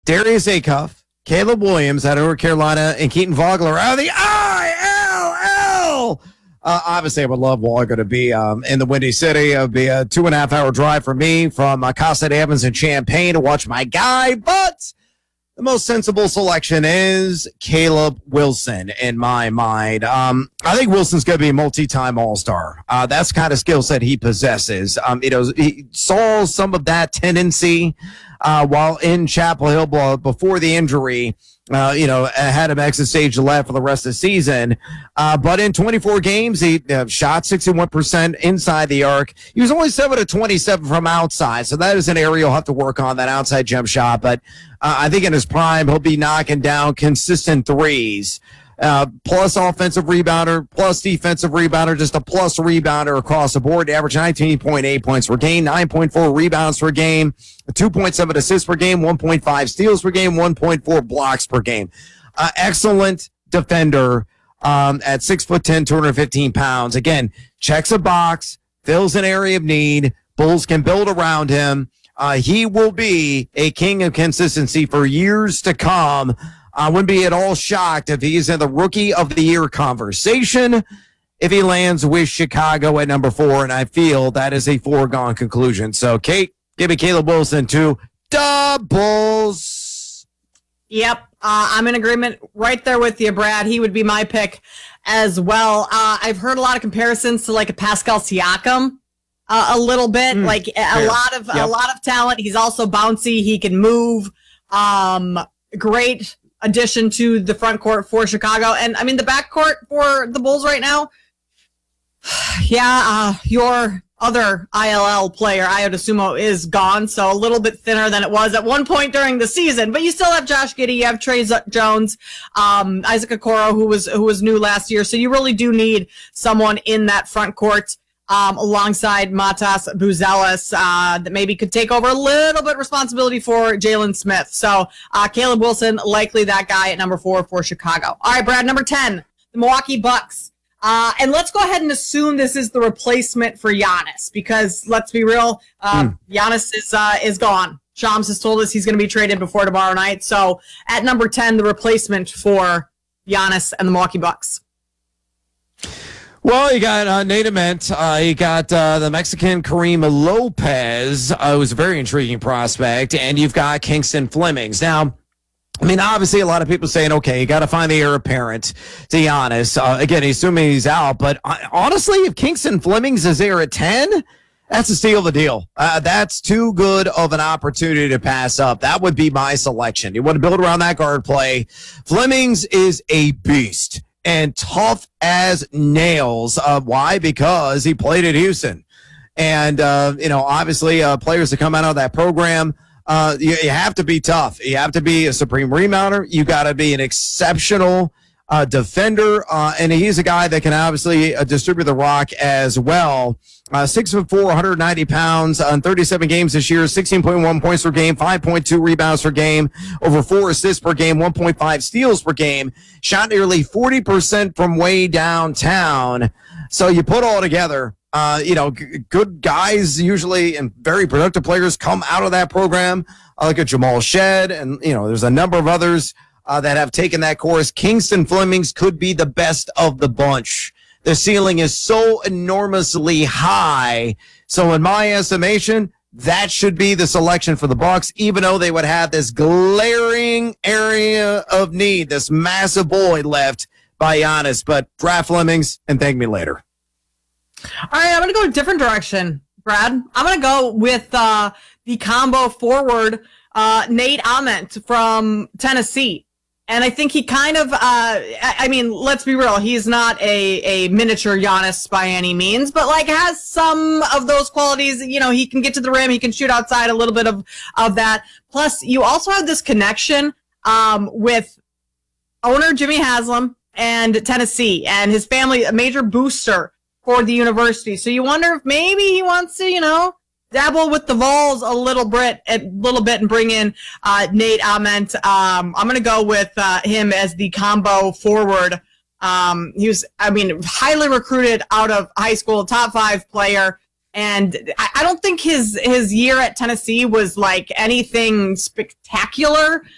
Darius Acuff, Caleb Williams out of North Carolina, and Keaton Vogler out of the ILL. Obviously, I would love Vogler to be in the Windy City. It would be a 2.5 hour drive for me from Casa Evans and Champaign to watch my guy, but the most sensible selection is Caleb Wilson in my mind. I think Wilson's going to be a multi-time All-Star. That's the kind of skill set he possesses. He saw some of that tendency while in Chapel Hill before the injury. Had him exit stage left for the rest of the season. But in 24 games, he shot 61% inside the arc. He was only 7 of 27 from outside. So that is an area he'll have to work on, that outside jump shot. But I think in his prime, he'll be knocking down consistent threes. Plus offensive rebounder, plus defensive rebounder, just a plus rebounder across the board. Average 19.8 points per game, 9.4 rebounds per game, 2.7 assists per game, 1.5 steals per game, 1.4 blocks per game. Excellent defender at 6'10", 215 pounds. Again, checks a box, fills an area of need. Bulls can build around him. He will be a king of consistency for years to come. I wouldn't be at all shocked if he's in the Rookie of the Year conversation if he lands with Chicago at number 4, and I feel that is a foregone conclusion. So, Kate, give me Caleb Wilson to doubles. Yep, I'm in agreement right there with you, Brad. He would be my pick as well. I've heard a lot of comparisons to like a Pascal Siakam. A little bit, a lot of talent. He's also bouncy. He can move. Great addition to the front court for Chicago. And I mean, the back court for the Bulls right now. Your other ILL player, Ayo DeSumo, is gone. So a little bit thinner than it was at one point during the season, but you still have Josh Giddey, you have Trey Jones, Isaac Okoro, who was new last year. So you really do need someone in that front court. Alongside Matas Buzelis, that maybe could take over a little bit responsibility for Jalen Smith. So, Caleb Wilson, likely that guy at number 4 for Chicago. All right, Brad, number 10, the Milwaukee Bucks. And let's go ahead and assume this is the replacement for Giannis, because let's be real, Giannis is gone. Shams has told us he's going to be traded before tomorrow night. So, at number 10, the replacement for Giannis and the Milwaukee Bucks. Well, you got Nate Ament. You got the Mexican Kareem Lopez, who's a very intriguing prospect, and you've got Kingston Flemings. Now, I mean, obviously, a lot of people saying, okay, you got to find the heir apparent to Giannis. Again, assuming he's out, but honestly, if Kingston Flemings is there at 10, that's a steal of the deal. That's too good of an opportunity to pass up. That would be my selection. You want to build around that guard play. Flemings is a beast and tough as nails. Why? Because he played at Houston. And, obviously, players that come out of that program, you have to be tough. You have to be a supreme rebounder. You got to be an exceptional defender. And he's a guy that can obviously distribute the rock as well. 6'4", 190 pounds on 37 games this year, 16.1 points per game, 5.2 rebounds per game, over 4 assists per game, 1.5 steals per game, shot nearly 40% from way downtown. So you put all together, good guys usually and very productive players come out of that program. I look at Jamal Shed and, there's a number of others that have taken that course. Kingston Flemings could be the best of the bunch. The ceiling is so enormously high. So in my estimation, that should be the selection for the Bucks, even though they would have this glaring area of need, this massive void left by Giannis. But draft Flemings and thank me later. All right, I'm going to go a different direction, Brad. I'm going to go with the combo forward, Nate Ament from Tennessee. And I think he kind of, let's be real. He's not a miniature Giannis by any means, but has some of those qualities. He can get to the rim. He can shoot outside a little bit of that. Plus, you also have this connection with owner Jimmy Haslam and Tennessee and his family, a major booster for the university. So you wonder if maybe he wants to, dabble with the Vols a little bit and bring in Nate Ament. I'm going to go with him as the combo forward. He was, highly recruited out of high school, top 5 player. And I don't think his year at Tennessee was anything spectacular,